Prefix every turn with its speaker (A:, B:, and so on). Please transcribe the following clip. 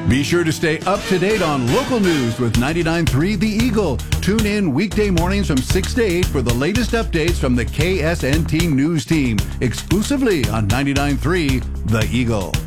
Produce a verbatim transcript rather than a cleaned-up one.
A: Be sure to stay up to date on local news with ninety-nine point three The Eagle. Tune in weekday mornings from six to eight for the latest updates from the K S N T News Team, exclusively on ninety-nine point three The Eagle.